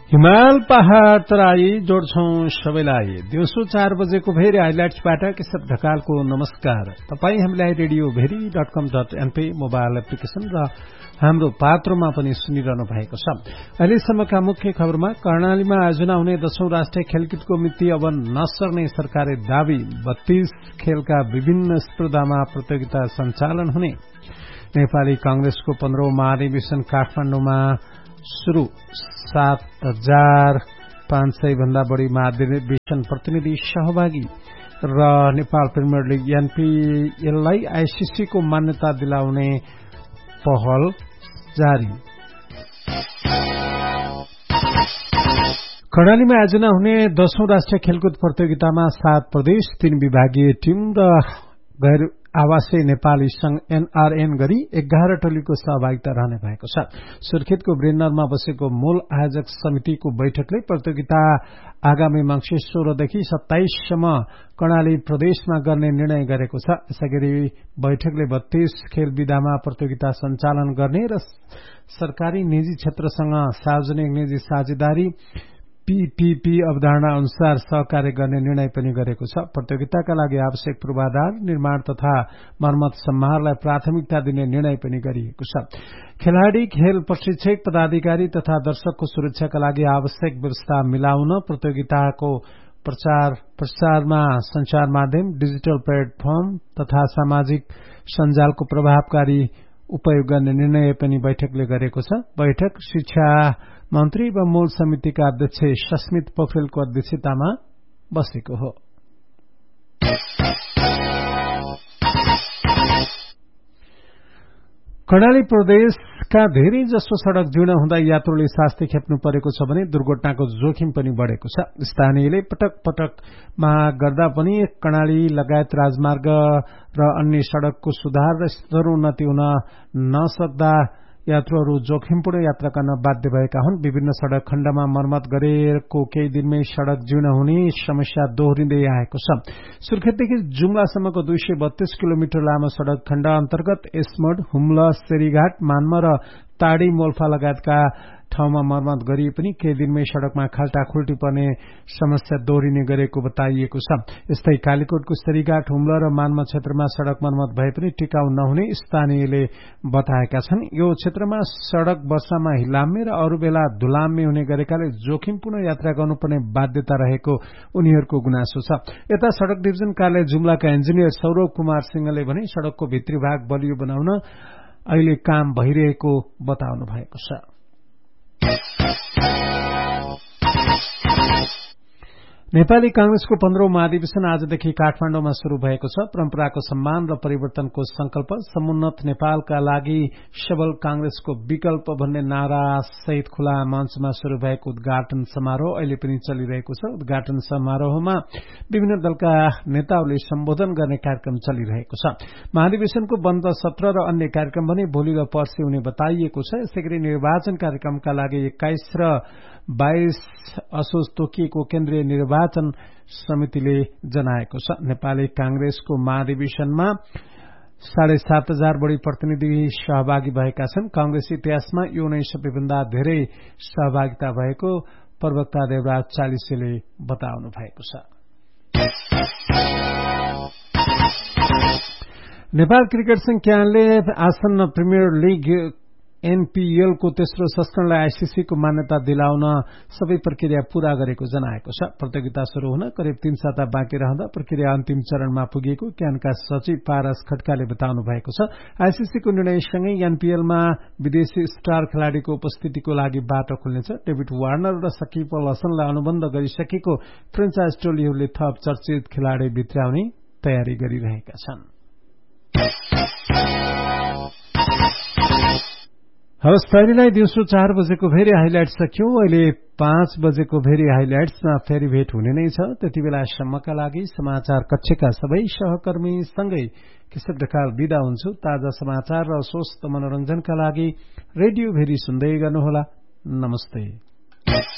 हिमाल पहाड़ तराई जोड्छौं सबैलाई। दिउँसो 4 बजेको भेरी हाइलाइट्सबाट केशव ढकालको नमस्कार। तपाई हामीलाई radioveri.com.np मोबाइल एप्लिकेशन र हाम्रो पात्रोमा पनि सुनिरहनु भएको छ। अहिलेसम्मका मुख्य खबरमा कर्णालीमा आयोजना हुने 10औं राष्ट्रिय खेलकुदको मिति अब नसर्ने सरकारले दावी। 32 खेलका विभिन्न स्पर्धामा प्रतियोगिता सञ्चालन हुने। नेपाली कांग्रेसको 15औं महाधिवेशन काठमाडौँमा शुरू। 7,500 भन्दा बढ़ी महाधिवेशन प्रतिनिधि सहभागी। र नेपाल प्रिमियर लिग एनपीएललाई आईसीसी को मान्यता दिलाउने पहल जारी। कर्णालीमा आयोजना हुने 10औं राष्ट्रिय खेलकुद प्रतियोगितामा 7 प्रदेश, 3 विभागीय टीम र गैर आवासीय नेपाली संघ एनआरएन गरी 11 टोलीको सहभागिता रहने भएको छ। सुर्खेतको ब्रेन्नरमा बसेको मूल आयोजक समितिको बैठकले प्रतियोगिता आगामी मङ्सिर 16 देखि 27 सम्म कर्णाली प्रदेशमा गर्ने निर्णय गरेको छ। यसैगरी बैठकले 32 खेल विधामा प्रतियोगिता सञ्चालन गर्ने र सरकारी निजी क्षेत्रसँग सार्वजनिक निजी साझेदारी पीपीपी अवधारणा अनुसार सहकार्य गर्ने निर्णय पनि गरेको छ। प्रतियोगिताका लागि आवश्यक पूर्वाधार निर्माण तथा मर्मत सम्हारलाई प्राथमिकता दिने निर्णय पनि गरिएको छ। खेलाड़ी, खेल प्रशिक्षक, पदाधिकारी तथा दर्शकको सुरक्षाका लागि आवश्यक व्यवस्था मिलाउन प्रतियोगिताको प्रचारमा संचार माध्यम, डिजिटल प्लेटफर्म तथा सामाजिक सञ्जालको प्रभावकारी उपयोग गर्ने निर्णय पनि बैठकले गरेको छ। बैठक शिक्षा मन्त्री व मूल समितिका अध्यक्ष सस्मित पोखरेलको अध्यक्षतामा बसेको हो। कर्णाली प्रदेशका धेरै जसो सड़क जीर्ण हुँदा यात्रुले शास्ति खेप्नु परेको छ भने दुर्घटनाको जोखिम पनि बढ़ेको छ। स्थानीयले पटक पटकमा गर्दा पनि कर्णाली लगायत राजमार्ग र अन्य सड़कको सुधार र स्तरोन्नति हुन नसक्दा यात्रुहरू जोखिमपूर्ण यात्रा गर्न बाध्य भएका हुन्। विभिन्न सड़क खण्डमा मर्मत गरेको केही दिनमै सड़क जीर्ण हुने समस्या दोहोरिँदै आएको छ। सुर्खेतदेखि जुम्लासम्मको 232 किलोमिटर लामो सड़क खण्ड अन्तर्गत एसमोड, हुम्ला, सेरीघाट, मानमा र ताडी मोल्फा लगायतका ठाउँमा मर्मत गरिए पनि केही दिनमै सड़कमा खाल्टा खुल्टी पर्ने समस्या दोहोरिने गरेको बताइएको छ। यस्तै कालीकोटको सेरीघाट, हुम्ला र मानमा क्षेत्रमा सड़क मर्मत भए पनि टिकाउ नहुने स्थानीयले बताएका छन्। यो क्षेत्रमा सड़क वर्षामा हिलाम्मे र अरू बेला धुलाम्मे हुने गरेकाले जोखिमपूर्ण यात्रा गर्नुपर्ने बाध्यता रहेको उनीहरूको गुनासो छ। यता सड़क डिभिजन कार्यालय जुम्लाका इन्जिनियर सौरभ कुमार सिंहले भने सड़कको भित्री भाग बलियो बनाउन अहिले काम भइरहेको बताउनु भएको छ। नेपाली कांग्रेसको 15औं महाधिवेशन आजदेखि काठमाडौँमा शुरू भएको छ। परम्पराको सम्मान र परिवर्तनको संकल्प, समुन्नत नेपालका लागि सबल कांग्रेसको विकल्प भन्ने नारा सहित खुला मञ्चमा शुरू भएको उद्घाटन समारोह अहिले पनि चलिरहेको छ। उद्घाटन समारोहमा विभिन्न दलका नेताहरूले सम्बोधन गर्ने कार्यक्रम चलिरहेको छ। महाधिवेशनको बन्द सत्र र अन्य कार्यक्रम भने भोलि र पर्सि हुने बताइएको छ। यसैगरी निर्वाचन कार्यक्रमका लागि 21 र 22 असोज तोकिएको केन्द्रीय निर्वाचन समितिले जनाएको छ। नेपाली कांग्रेसको महाधिवेशनमा 7,500 बढ़ी प्रतिनिधि सहभागी भएका छन्। कांग्रेस इतिहासमा यो नै सबैभन्दा धेरै सहभागिता भएको प्रवक्ता देवराज चालिसेले बताउनु भएको छ। नेपाल क्रिकेट संघ क्यानले आसन्न प्रिमियर लिग एनपीएल को तेस्रो संस्करणलाई आईसीसी को मान्यता दिलाउन सबै प्रक्रिया पूरा गरेको जनाएको छ। प्रतियोगिता शुरू हुन करिब 3 साता बाँकी रहँदा प्रक्रिया अन्तिम चरणमा पुगेको क्यानका सचिव पारस खड्काले बताउनु भएको छ। आईसीसी को निर्णयसँगै एनपीएलमा विदेशी स्टार खेलाड़ीको उपस्थितिको लागि बाटो खुल्नेछ। डेभिड वार्नर र सकिब अल हसनलाई अनुबन्ध गरिसकेको फ्रेन्चाइज टोलीहरूले थप चर्चित खेलाड़ी भित्राउने तयारी गरिरहेका छन्। हवस्, तैरीलाई दिउँसो 4 बजेको भेरी हाइलाइट सकियो। अहिले 5 बजेको भेरी हाइलाइट्समा फेरि भेट हुने नै छ। त्यति बेलासम्मका लागि समाचार कक्षका सबै सहकर्मी सँगै केशव ढकाल बिदा हुन्छु। ताजा समाचार र स्वस्थ मनोरञ्जनका लागि रेडियो भेरी सुन्दै गर्नुहोला। नमस्ते।